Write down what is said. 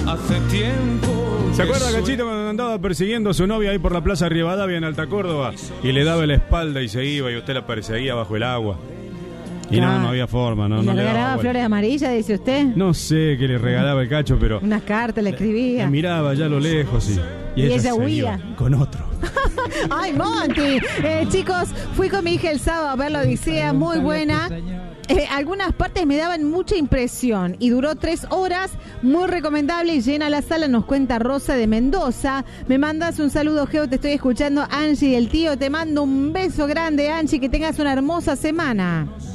hace tiempo. ¿Se acuerda, Cachito, cuando andaba persiguiendo a su novia ahí por la Plaza Rivadavia en Alta Córdoba y le daba la espalda y se iba y usted la perseguía bajo el agua? Y no había forma, no ¿Le le regalaba daba flores amarillas, dice usted? No sé qué le regalaba el Cacho, pero Unas cartas le escribía. me miraba allá a lo lejos y ella ella se huía. iba con otro. ¡Ay, Monty! Chicos, fui con mi hija el sábado a ver la Odisea, muy buena. Algunas partes me daban mucha impresión y duró 3 horas, muy recomendable y llena la sala, nos cuenta Rosa de Mendoza. Me mandas un saludo, Geo, te estoy escuchando. Angie, el tío, te mando un beso grande, Angie, que tengas una hermosa semana.